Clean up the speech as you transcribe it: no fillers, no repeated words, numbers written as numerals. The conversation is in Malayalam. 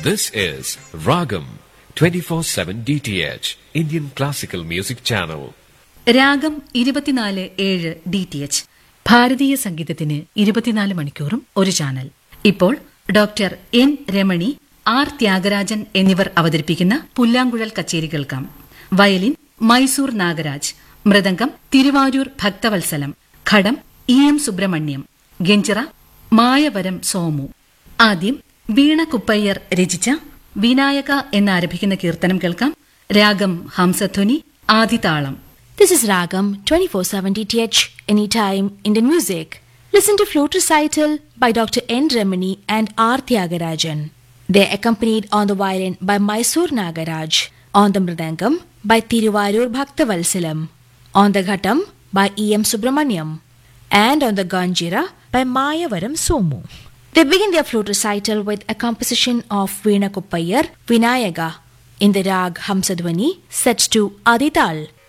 This is Ragam 24/7 DTH Indian Classical Music Channel. രാഗം 24/7 DTH ഭാരതീയ സംഗീതത്തിന് 24 മണിക്കൂറും ഒരു ചാനൽ. ഇപ്പോൾ doctor N Ramani, R Thyagarajan എന്നിവർ അവതരിപ്പിക്കുന്ന പുല്ലാങ്കുഴൽ കച്ചേരി കേൾക്കാം. വയലിൻ മൈസൂർ നാഗരാജ്, മൃദംഗം തിരുവാരൂർ ഭക്തവത്സലം, ഘടം എം സുബ്രഹ്മണ്യം, ഗഞ്ചിറ മായവരം സോമു. ആദ്യം വീണ കുപ്പയ്യർ രചിച്ച വിനായക എന്നാരംഭിക്കുന്ന കീർത്തനം കേൾക്കാം. രാഗം Hamsadhwani, ആദിതാളം. This is Ragam 24/7 DTH, anytime Indian music. Listen to flute recital by Dr. N. Ramani and R. Tyagarajan. They are accompanied on the violin by Mysore Nagaraj, on the mridangam by Thiruvarur Bhaktavalsalam, on the ghatam by E.M. Subramaniam, and on the ganjira by Mayavaram Somu. They begin their flute recital with a composition of Veena Kuppayar, Vinayaka, in the rag Hamsadhwani, set to Adital.